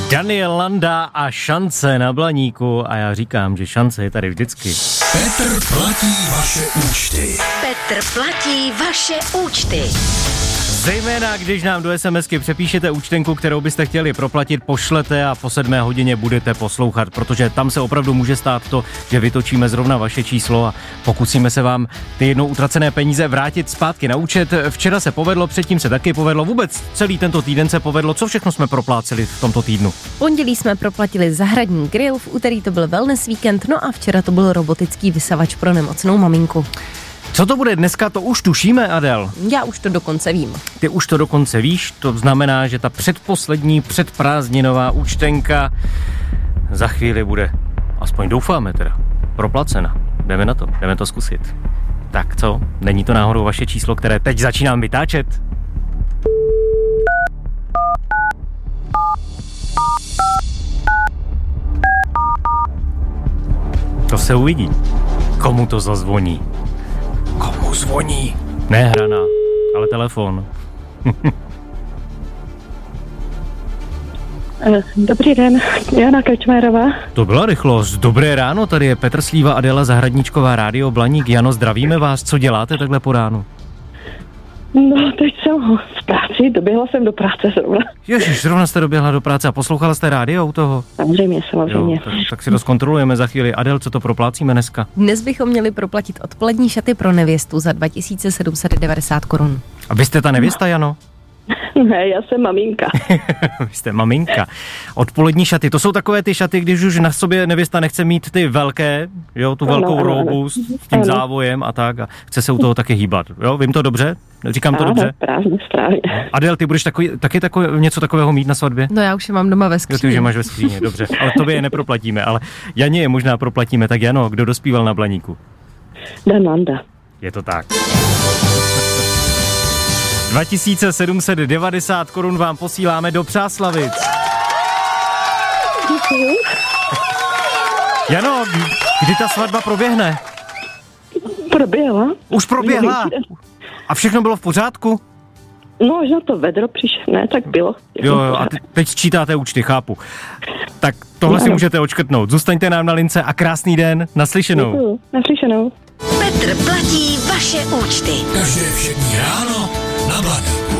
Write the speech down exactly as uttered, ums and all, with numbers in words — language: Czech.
Daniel Landa a Šance na Blaníku a já říkám, že šance je tady vždycky. Petr platí vaše účty. Petr platí vaše účty. Zejména, když nám do SMSky přepíšete účtenku, kterou byste chtěli proplatit, pošlete a po sedmé hodině budete poslouchat, protože tam se opravdu může stát to, že vytočíme zrovna vaše číslo a pokusíme se vám ty jednou utracené peníze vrátit zpátky na účet. Včera se povedlo, předtím se taky povedlo, vůbec celý tento týden se povedlo. Co všechno jsme propláceli v tomto týdnu? V pondělí jsme proplatili zahradní grill, v úterý to byl wellness víkend, no a včera to byl robotický vysavač pro nemocnou maminku. Co to bude dneska, to už tušíme, Adel. Já už to dokonce vím. Ty už to dokonce víš, to znamená, že ta předposlední předprázdninová účtenka za chvíli bude, aspoň doufáme teda, proplacena. Jdeme na to, jdeme to zkusit. Tak co, není to náhodou vaše číslo, které teď začínám vytáčet? To se uvidí. Komu to zazvoní? Komu zvoní? Ne hrana, ale telefon. Dobrý den, Jana Krčmérová. To byla rychlost. Dobré ráno, tady je Petr Slíva, Adela Zahradníčková, Rádio Blaník. Jano, zdravíme vás. Co děláte takhle po ránu? No, teď jsem v práci, doběhla jsem do práce zrovna. Ježiš, zrovna jste doběhla do práce a poslouchala jste rádio u toho? Samozřejmě, samozřejmě. Jo, tak, tak si to zkontrolujeme za chvíli. Adel, co to proplácíme dneska? Dnes bychom měli proplatit odpolední šaty pro nevěstu za dva tisíce sedm set devadesát korun. A vy jste ta nevěsta, Jano? Ne, já jsem maminka. Vy jste maminka. Odpolední šaty, to jsou takové ty šaty, když už na sobě nevěsta nechce mít ty velké, jo, tu velkou ano, roubu ano. s tím ano. závojem a tak a chce se u toho taky hýbat. Jo, vím to dobře? Říkám to ano, dobře? Správně, správně. Adel, ty budeš takový, taky takové, něco takového mít na svatbě? No já už je mám doma ve skříni. Jo, ty už je máš ve skříni, dobře. Ale tobě je neproplatíme, ale Janě je možná proplatíme. Tak Jano, kdo dospíval na Blaníku? Dan Landa. Je to tak. dva tisíce sedm set devadesát korun vám posíláme do Přáslavic. Děkuju. Jano, kdy ta svatba proběhne? Proběhla. Už proběhla? A všechno bylo v pořádku? No, že na to vedro přišlo, ne, tak bylo. Jo, jo, a te- teď sčítáte účty, chápu. Tak tohle si můžete odškrtnout. Zůstaňte nám na lince a krásný den. Naslyšenou. Děkuju, naslyšenou. Petr platí vaše účty. Každé všední ráno na Blaníku.